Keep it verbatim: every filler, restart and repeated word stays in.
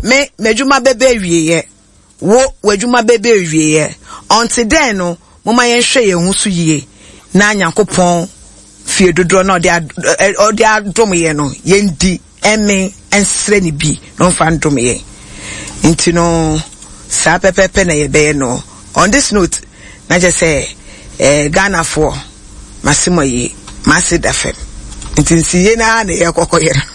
me medjuma bebe wiye wo wadjuma bebe wiye until then no mama yen hwe ye hu so yie na Nyankopɔn fie dodo na odi odi adom ye no yendi eme ensre ni bi no fa ndom ye nti no sa pepepe na ye be no. On this note na je say eh Ghana for masimo yi masid fm nti nsi ye na na ye kokoyere